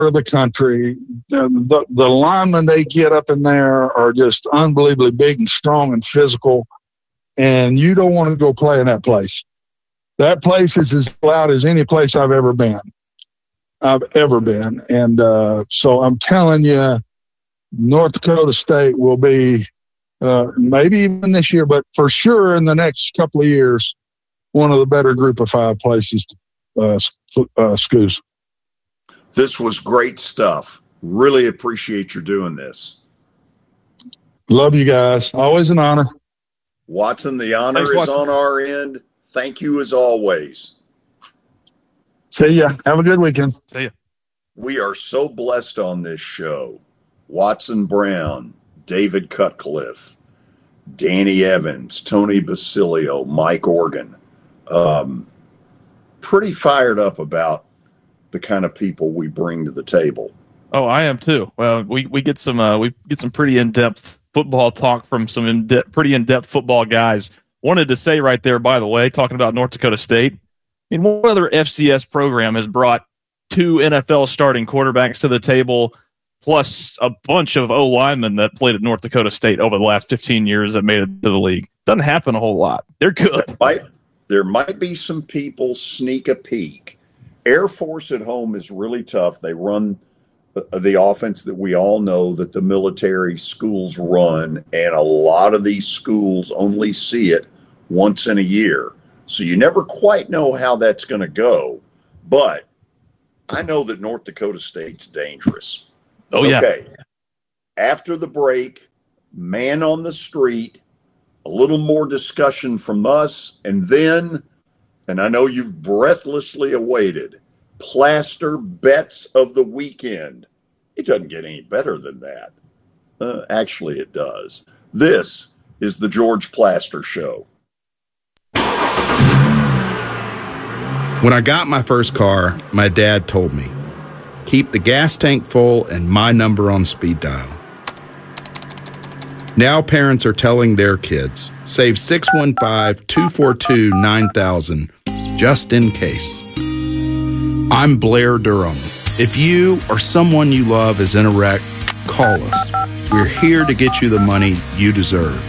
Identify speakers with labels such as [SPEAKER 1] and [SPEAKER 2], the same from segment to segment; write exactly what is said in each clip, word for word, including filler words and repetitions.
[SPEAKER 1] of the country. The, the, the linemen they get up in there are just unbelievably big and strong and physical, and you don't want to go play in that place. That place is as loud as any place I've ever been. I've ever been. And uh, so I'm telling you, North Dakota State will be, uh, maybe even this year, but for sure in the next couple of years, one of the better group of five places to uh, uh, schools.
[SPEAKER 2] This was great stuff. Really appreciate you doing this.
[SPEAKER 1] Love you guys. Always an honor.
[SPEAKER 2] Watson, the honor
[SPEAKER 3] Thanks,
[SPEAKER 2] is
[SPEAKER 3] Watson.
[SPEAKER 2] on our end. Thank you as always.
[SPEAKER 1] See ya. Have a good weekend.
[SPEAKER 3] See ya.
[SPEAKER 2] We are so blessed on this show. Watson Brown, David Cutcliffe, Danny Evans, Tony Basilio, Mike Organ. Um, pretty fired up about the kind of people we bring to the table.
[SPEAKER 3] Oh, I am too. Well, we, we get some uh, we get some pretty in-depth football talk from some in pretty in-depth football guys. Wanted to say right there, by the way, talking about North Dakota State, I mean, what other F C S program has brought two N F L starting quarterbacks to the table, plus a bunch of O linemen that played at North Dakota State over the last fifteen years that made it to the league? Doesn't happen a whole lot. They're good.
[SPEAKER 2] There might, there might be some people sneak a peek. Air Force at home is really tough. They run the, the offense that we all know that the military schools run, and a lot of these schools only see it once in a year. So you never quite know how that's going to go. But I know that North Dakota State's dangerous.
[SPEAKER 3] Oh, yeah.
[SPEAKER 2] Okay. After the break, man on the street, a little more discussion from us, and then, and I know you've breathlessly awaited, Plaster Bets of the Weekend. It doesn't get any better than that. Uh, actually, it does. This is the George Plaster Show.
[SPEAKER 4] When I got my first car, my dad told me, keep the gas tank full and my number on speed dial. Now parents are telling their kids, save six one five, two four two, nine thousand just in case. I'm Blair Durham. If you or someone you love is in a wreck, call us. We're here to get you the money you deserve.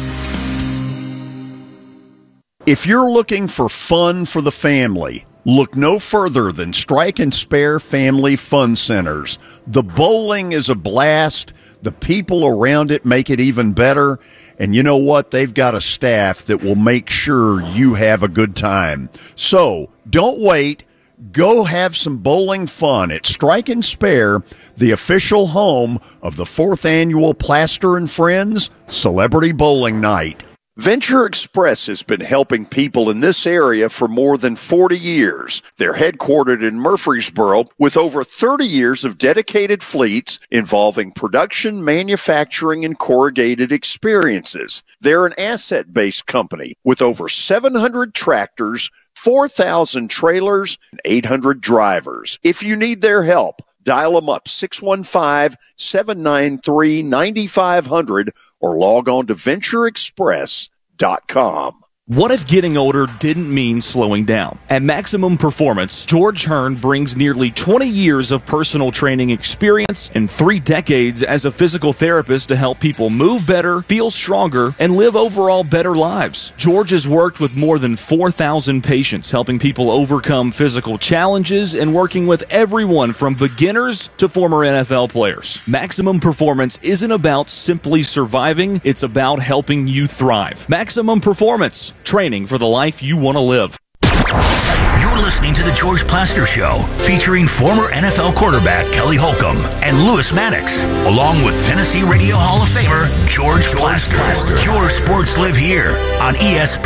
[SPEAKER 5] If you're looking for fun for the family, look no further than Strike and Spare Family Fun Centers. The bowling is a blast. The people around it make it even better. And you know what? They've got a staff that will make sure you have a good time. So don't wait. Go have some bowling fun at Strike and Spare, the official home of the fourth annual Plaster and Friends Celebrity Bowling Night. Venture Express has been helping people in this area for more than forty years. They're headquartered in Murfreesboro with over thirty years of dedicated fleets involving production, manufacturing, and corrugated experiences. They're an asset-based company with over seven hundred tractors, four thousand trailers, and eight hundred drivers. If you need their help, dial them up six one five, seven nine three, nine five zero zero or log on to venture express dot com.
[SPEAKER 6] What if getting older didn't mean slowing down? At Maximum Performance, George Hearn brings nearly twenty years of personal training experience and three decades as a physical therapist to help people move better, feel stronger, and live overall better lives. George has worked with more than four thousand patients, helping people overcome physical challenges and working with everyone from beginners to former N F L players. Maximum Performance isn't about simply surviving, it's about helping you thrive. Maximum Performance. Training for the life you want to live.
[SPEAKER 7] You're listening to The George Plaster Show, featuring former N F L quarterback Kelly Holcomb and Lewis Maddox, along with Tennessee Radio Hall of Famer George Plaster. Your sports live here on E S P N.